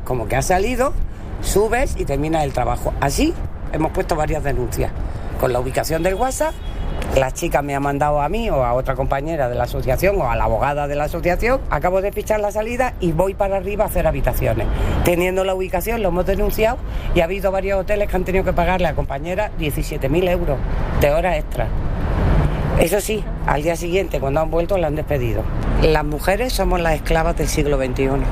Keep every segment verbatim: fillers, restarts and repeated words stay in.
como que ha salido, subes y terminas el trabajo. Así hemos puesto varias denuncias. Con la ubicación del WhatsApp, la chica me ha mandado a mí o a otra compañera de la asociación o a la abogada de la asociación, acabo de fichar la salida y voy para arriba a hacer habitaciones. Teniendo la ubicación lo hemos denunciado y ha habido varios hoteles que han tenido que pagarle a compañera diecisiete mil euros de horas extras. Eso sí, al día siguiente, cuando han vuelto, la han despedido. Las mujeres somos las esclavas del siglo veintiuno.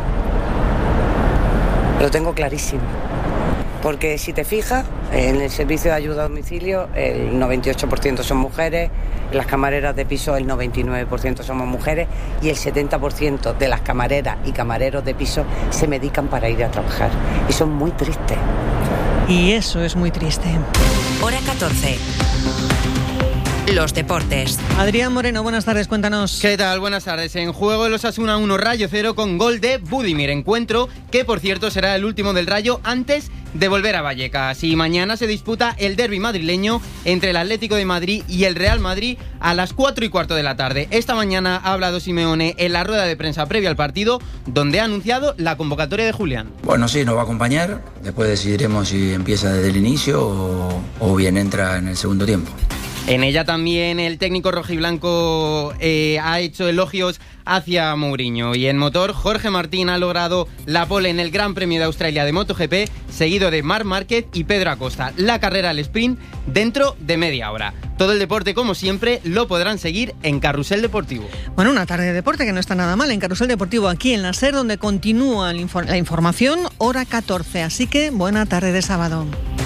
Lo tengo clarísimo. Porque si te fijas, en el servicio de ayuda a domicilio el noventa y ocho por ciento son mujeres, en las camareras de piso el noventa y nueve por ciento somos mujeres y el setenta por ciento de las camareras y camareros de piso se medican para ir a trabajar. Y son muy tristes. Y eso es muy triste. Hora catorce. Los deportes. Adrián Moreno, buenas tardes, cuéntanos. ¿Qué tal? Buenas tardes. En juego el Osasuna uno, Rayo cero con gol de Budimir. Encuentro que, por cierto, será el último del Rayo antes de volver a Vallecas. Y mañana se disputa el derbi madrileño entre el Atlético de Madrid y el Real Madrid a las cuatro y cuarto de la tarde. Esta mañana ha hablado Simeone en la rueda de prensa previa al partido, donde ha anunciado la convocatoria de Julián. Bueno, sí, nos va a acompañar. Después decidiremos si empieza desde el inicio o, o bien entra en el segundo tiempo. En ella también el técnico rojiblanco eh, ha hecho elogios hacia Mourinho. Y en motor, Jorge Martín ha logrado la pole en el Gran Premio de Australia de MotoGP, seguido de Marc Márquez y Pedro Acosta. La carrera al sprint dentro de media hora. Todo el deporte, como siempre, lo podrán seguir en Carrusel Deportivo. Bueno, una tarde de deporte que no está nada mal en Carrusel Deportivo, aquí en la SER, donde continúa la información, hora catorce. Así que buena tarde de sábado.